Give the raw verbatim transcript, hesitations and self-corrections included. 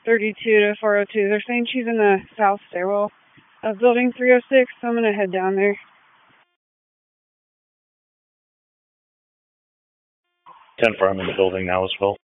thirty-two to four oh two. They're saying she's in the south stairwell of building three oh six, so I'm going to head down there. ten four, I'm in the building now as well.